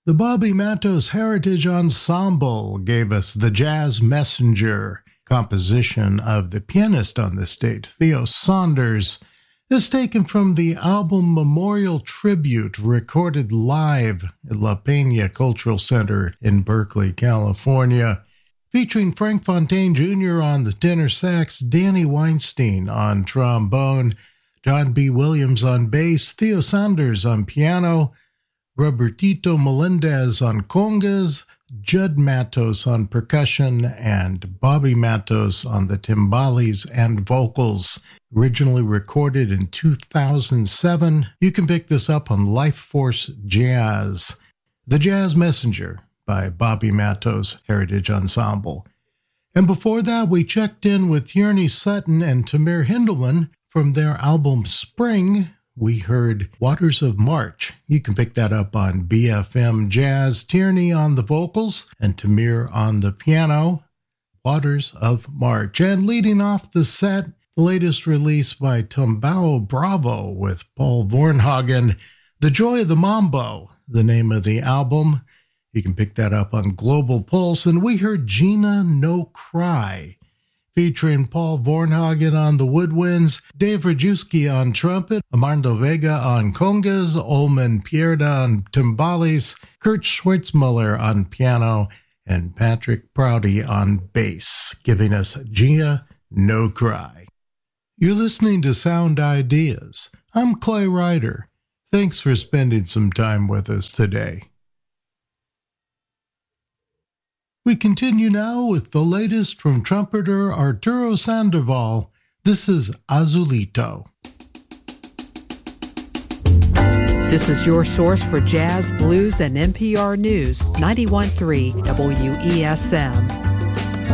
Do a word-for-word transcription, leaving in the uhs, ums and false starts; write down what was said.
The Bobby Matos Heritage Ensemble gave us The Jazz Messenger, composition of the pianist on this date, Theo Saunders, is taken from the album Memorial Tribute, recorded live at La Peña Cultural Center in Berkeley, California, featuring Frank Fontaine Junior on the tenor sax, Danny Weinstein on trombone, John B. Williams on bass, Theo Saunders on piano, Robertito Melendez on congas, Judd Matos on percussion, and Bobby Matos on the timbales and vocals. Originally recorded in two thousand seven, you can pick this up on Life Force Jazz. The Jazz Messenger by Bobby Matos Heritage Ensemble. And before that, we checked in with Tierney Sutton and Tamir Hindelman from their album Spring. We heard Waters of March. You can pick that up on B F M Jazz. Tierney on the vocals and Tamir on the piano. Waters of March. And leading off the set, the latest release by Tumbao Bravo with Paul Vornhagen, The Joy of the Mambo, the name of the album. You can pick that up on Global Pulse. And we heard Gina No Cry, featuring Paul Vornhagen on the woodwinds, Dave Rajewski on trumpet, Armando Vega on congas, Olman Pierda on timbales, Kurt Schwartzmuller on piano, and Patrick Prouty on bass, giving us Gina No Cry. You're listening to Sound Ideas. I'm Clay Ryder. Thanks for spending some time with us today. We continue now with the latest from trumpeter Arturo Sandoval. This is Azulito. This is your source for jazz, blues, and N P R News, ninety-one point three W E S M.